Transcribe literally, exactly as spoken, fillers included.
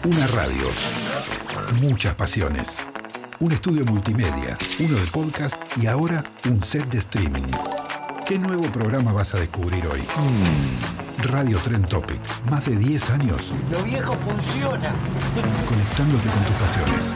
Una radio, muchas pasiones. Un estudio multimedia, uno de podcast y ahora un set de streaming. ¿Qué nuevo programa vas a descubrir hoy? Mm, Radio Trend Topic. Más de diez años. Lo viejo funciona. Conectándote con tus pasiones.